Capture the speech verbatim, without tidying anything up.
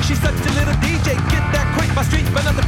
She's such a little D J, get that quick. My streets been up